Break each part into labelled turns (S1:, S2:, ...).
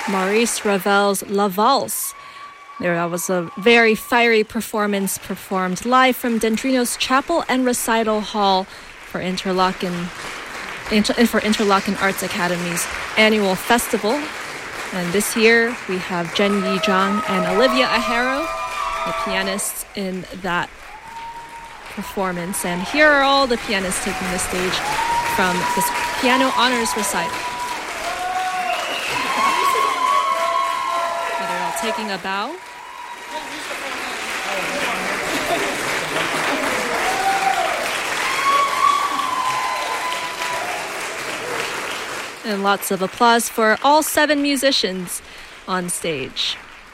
S1: Maurice Ravel's La Valse. There was a very fiery performance performed live from Dendrinos Chapel and Recital Hall for Interlaken Arts Academy's annual festival. And this year we have Jen Yi Zhang and Olivia Ahero, the pianists in that performance. And here are all the pianists taking the stage from this piano honors recital. They're all taking a bow. And lots of applause for all 7 musicians on stage.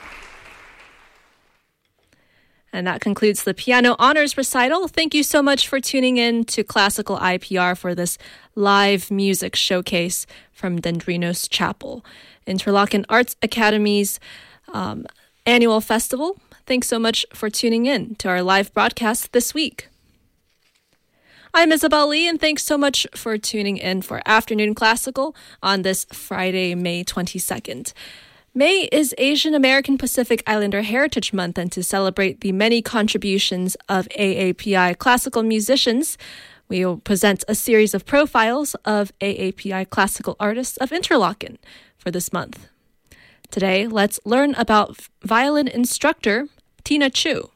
S1: And that concludes the Piano Honors Recital. Thank you so much for tuning in to Classical IPR for this live music showcase from Dendrinos Chapel, Interlaken Arts Academy's annual festival. Thanks so much for tuning in to our live broadcast this week. I'm Isabel Lee, and thanks so much for tuning in for Afternoon Classical on this Friday, May 22nd. May is Asian American Pacific Islander Heritage Month, and to celebrate the many contributions of AAPI classical musicians, we will present a series of profiles of AAPI classical artists of Interlaken for this month. Today, let's learn about violin instructor Tina Chu.